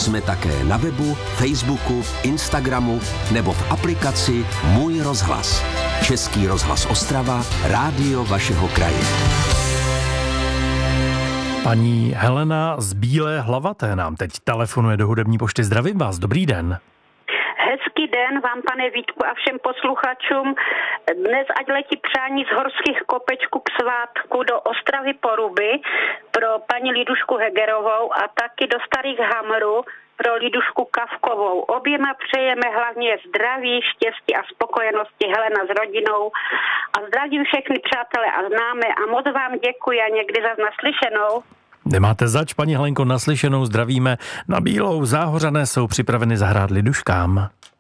Jsme také na webu, Facebooku, Instagramu nebo v aplikaci Můj rozhlas. Český rozhlas Ostrava, rádio vašeho kraje. Paní Helena z Bílé Hlavaté nám teď telefonuje do hudební pošty. Zdravím vás, dobrý den. Hezký den vám, pane Vítku, a všem posluchačům. Dnes ať letí přání z Horských Kopečků k svátku do Ostravy Poruby pro paní Lidušku Hegerovou a taky do Starých Hamrů pro Lidušku Kavkovou. Oběma přejeme hlavně zdraví, štěstí a spokojenosti, Helena s rodinou, a zdravím všechny přátelé a známé a moc vám děkuji a někdy zas naslyšenou. Nemáte zač, paní Helenko, naslyšenou, zdravíme. Na Bílou Záhořané jsou připraveny zahrát Liduškám.